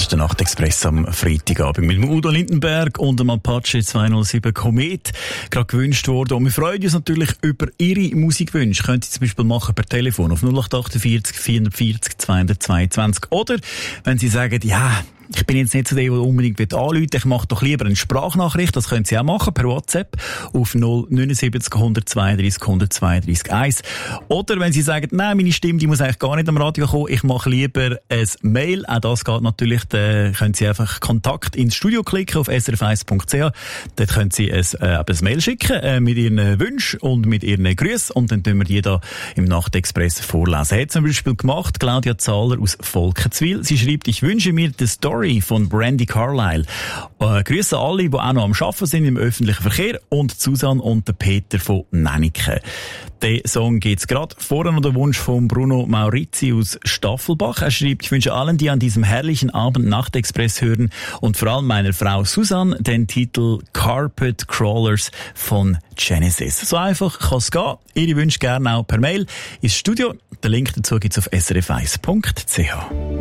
Das ist der Nachtexpress am Freitagabend mit dem Udo Lindenberg und dem Apache 207 Komet gerade gewünscht worden. Und wir freuen uns natürlich über Ihre Musikwünsche. Könnt ihr zum Beispiel machen per Telefon auf 0848 440 222. Oder wenn Sie sagen, ja, ich bin jetzt nicht so der unbedingt anrufen will, ich mache doch lieber eine Sprachnachricht, das können Sie auch machen per WhatsApp auf 079 132 132 1. Oder wenn Sie sagen, nein, meine Stimme, die muss eigentlich gar nicht am Radio kommen, ich mache lieber ein Mail, auch das geht natürlich, dann können Sie einfach Kontakt ins Studio klicken auf srf1.ch, dort können Sie ein Mail schicken mit Ihren Wünschen und mit Ihren Grüßen und dann tun wir die da im Nachtexpress vorlesen. Hat zum Beispiel gemacht Claudia Zahler aus Volkenswil. Sie schreibt, ich wünsche mir die Story von Brandi Carlile. Grüße alle, die auch noch am Arbeiten sind im öffentlichen Verkehr und Susanne und der Peter von Nennike. Den Song gibt's gerade. Vorher noch der Wunsch von Bruno Maurizi aus Staffelbach. Er schreibt, ich wünsche allen, die an diesem herrlichen Abend Nachtexpress hören und vor allem meiner Frau Susanne den Titel Carpet Crawlers von Genesis. So einfach kann es gehen. Ihre Wünsche gerne auch per Mail ins Studio. Den Link dazu gibt's auf srf1.ch.